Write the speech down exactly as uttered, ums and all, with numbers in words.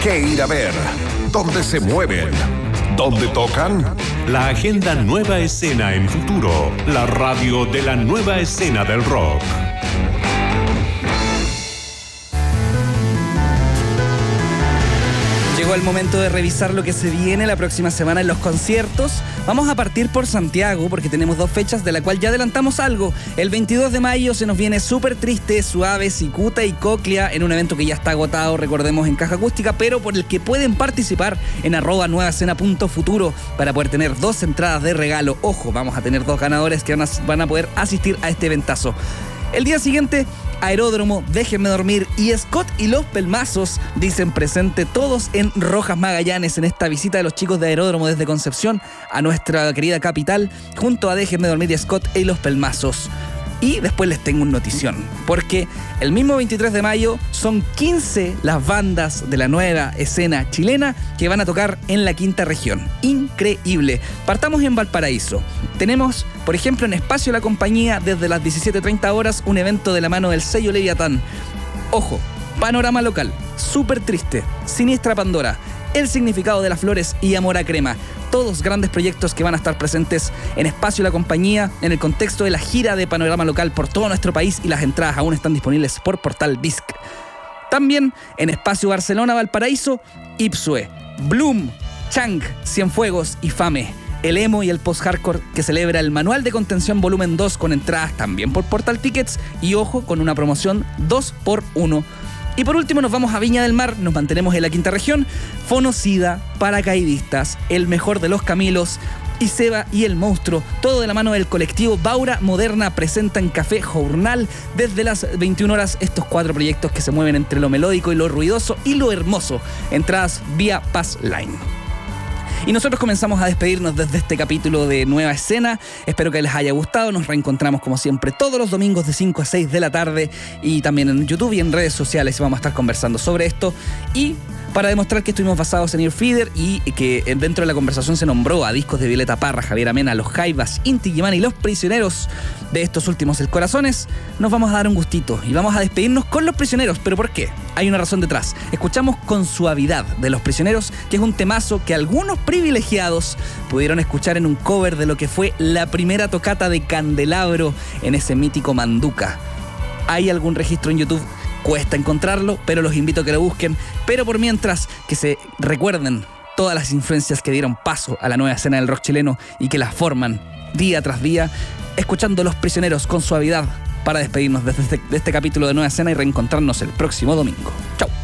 qué ir a ver, dónde se mueven, dónde tocan. La agenda Nueva Escena en Futuro, la radio de la nueva escena del rock. Llegó el momento de revisar lo que se viene la próxima semana en los conciertos. Vamos a partir por Santiago porque tenemos dos fechas de la cual ya adelantamos algo. El veintidós de mayo se nos viene Súper Triste, Suave, Cicuta y Cóclea en un evento que ya está agotado, recordemos, en Caja Acústica, pero por el que pueden participar en arroba nuevaescena.futuro para poder tener dos entradas de regalo. Ojo, vamos a tener dos ganadores que van a, van a poder asistir a este eventazo. El día siguiente, Aeródromo, Déjenme Dormir y Scott y los Pelmazos dicen presente todos en Rojas Magallanes en esta visita de los chicos de Aeródromo desde Concepción a nuestra querida capital junto a Déjenme Dormir y Scott y los Pelmazos. Y después les tengo una notición, porque el mismo veintitrés de mayo son quince las bandas de la nueva escena chilena que van a tocar en la quinta región. Increíble. Partamos en Valparaíso. Tenemos, por ejemplo, en Espacio La Compañía, desde las diecisiete treinta horas, un evento de la mano del sello Leviatán. Ojo, panorama local, Súper Triste, Siniestra Pandora, El Significado de las Flores y Amor a Crema. Todos grandes proyectos que van a estar presentes en Espacio La Compañía en el contexto de la gira de panorama local por todo nuestro país, y las entradas aún están disponibles por Portal B I S C. También en Espacio Barcelona Valparaíso, Ipsue, Bloom, Chang, Cienfuegos y Fame. El emo y el post-hardcore que celebra el Manual de Contención volumen dos con entradas también por Portal Tickets y, ojo, con una promoción dos por uno. Y por último nos vamos a Viña del Mar, nos mantenemos en la quinta región. Fonocida, Paracaidistas, El Mejor de los Camilos y Seba y el Monstruo, todo de la mano del colectivo Baura Moderna, presentan Café Journal desde las veintiuna horas estos cuatro proyectos que se mueven entre lo melódico y lo ruidoso y lo hermoso. Entradas vía Passline. Y nosotros comenzamos a despedirnos desde este capítulo de Nueva Escena. Espero que les haya gustado. Nos reencontramos como siempre todos los domingos de cinco a seis de la tarde y también en YouTube y en redes sociales vamos a estar conversando sobre esto. Y para demostrar que estuvimos basados en Earfeeder y que dentro de la conversación se nombró a discos de Violeta Parra, Javier Amena, Los Jaivas, Inti Illimani y Los Prisioneros de estos últimos El Corazones, nos vamos a dar un gustito y vamos a despedirnos con Los Prisioneros. ¿Pero por qué? Hay una razón detrás. Escuchamos Con Suavidad de Los Prisioneros, que es un temazo que algunos privilegiados pudieron escuchar en un cover de lo que fue la primera tocata de Candelabro en ese mítico Manduca. ¿Hay algún registro en YouTube? Cuesta encontrarlo, pero los invito a que lo busquen. Pero por mientras, que se recuerden todas las influencias que dieron paso a la nueva escena del rock chileno y que las forman día tras día, escuchando Los Prisioneros Con Suavidad para despedirnos de este, de este capítulo de Nueva Escena y reencontrarnos el próximo domingo. Chau.